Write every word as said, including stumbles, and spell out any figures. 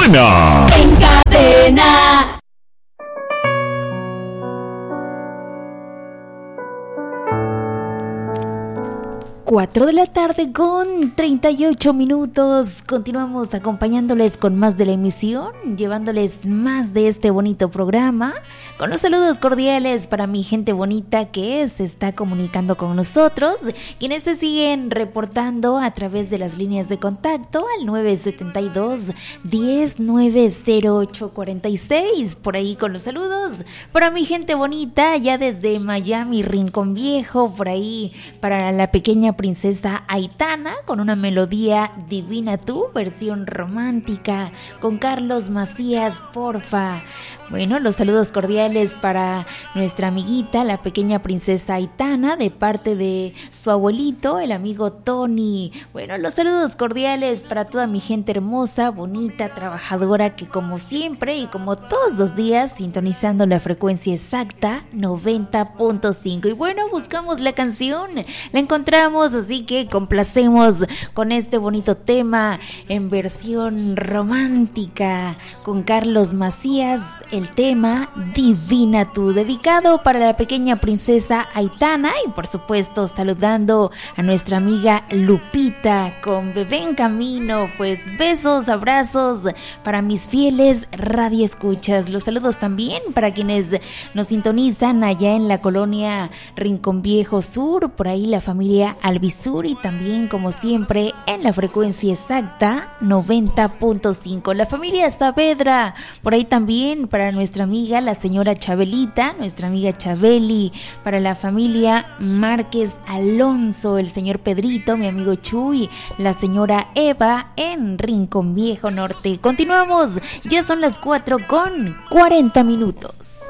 cadena. En cadena. cuatro de la tarde con treinta y ocho minutos. Continuamos acompañándoles con más de la emisión, llevándoles más de este bonito programa, con los saludos cordiales para mi gente bonita que se está comunicando con nosotros, quienes se siguen reportando a través de las líneas de contacto al nueve siete dos, diez, nueve cero ocho cuarenta y seis. Por ahí con los saludos para mi gente bonita ya desde Miami, Rincón Viejo, por ahí para la pequeña princesa Aitana con una melodía Divina Tú, versión romántica con Carlos Macías, porfa. Bueno, los saludos cordiales para nuestra amiguita, la pequeña princesa Aitana, de parte de su abuelito, el amigo Tony. Bueno, los saludos cordiales para toda mi gente hermosa, bonita, trabajadora, que como siempre y como todos los días, sintonizando la frecuencia exacta noventa punto cinco. Y bueno, buscamos la canción, la encontramos, así que complacemos con este bonito tema en versión romántica con Carlos Macías, el tema Divina Tú, dedicado para la pequeña princesa Aitana y por supuesto saludando a nuestra amiga Lupita con bebé en camino. Pues besos, abrazos para mis fieles radioescuchas. Los saludos también para quienes nos sintonizan allá en la colonia Rincón Viejo Sur, por ahí la familia Albisur, y también como siempre en la frecuencia exacta noventa punto cinco. La familia Saavedra, por ahí también para nuestra amiga la señora Chabelita, nuestra amiga Chabeli, para la familia Márquez Alonso, el señor Pedrito, mi amigo Chuy, la señora Eva en Rincón Viejo Norte. Continuamos, ya son las cuatro con cuarenta minutos.